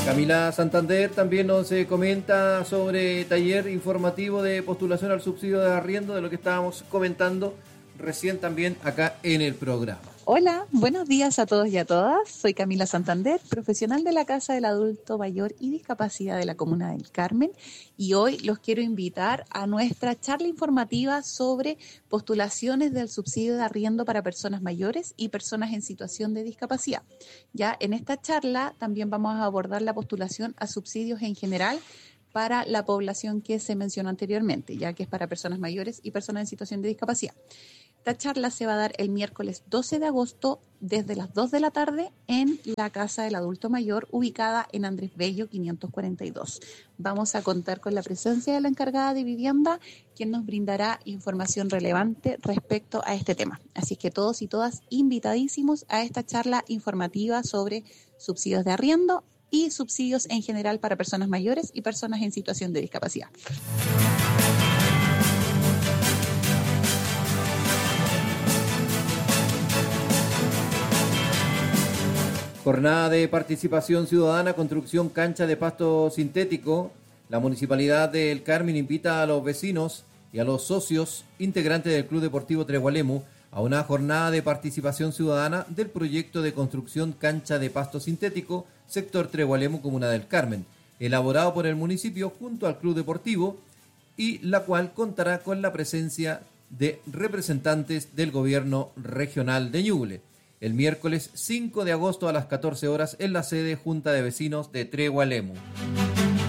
Camila Santander también nos comenta sobre taller informativo de postulación al subsidio de arriendo, de lo que estábamos comentando recién también acá en el programa. Hola, buenos días a todos y a todas. Soy Camila Santander, profesional de la Casa del Adulto Mayor y Discapacidad de la Comuna del Carmen, y hoy los quiero invitar a nuestra charla informativa sobre postulaciones del subsidio de arriendo para personas mayores y personas en situación de discapacidad. Ya en esta charla también vamos a abordar la postulación a subsidios en general para la población que se mencionó anteriormente, ya que es para personas mayores y personas en situación de discapacidad. Esta charla se va a dar el miércoles 12 de agosto desde las 2 de la tarde en la Casa del Adulto Mayor, ubicada en Andrés Bello 542. Vamos a contar con la presencia de la encargada de vivienda, quien nos brindará información relevante respecto a este tema. Así que todos y todas invitadísimos a esta charla informativa sobre subsidios de arriendo y subsidios en general para personas mayores y personas en situación de discapacidad. Jornada de participación ciudadana, construcción cancha de pasto sintético. La Municipalidad del Carmen invita a los vecinos y a los socios integrantes del Club Deportivo Tregualemu a una jornada de participación ciudadana del proyecto de construcción cancha de pasto sintético, sector Tregualemu, Comuna del Carmen, elaborado por el municipio junto al Club Deportivo, y la cual contará con la presencia de representantes del gobierno regional de Ñuble. El miércoles 5 de agosto a las 14 horas en la sede Junta de Vecinos de Tregualemu.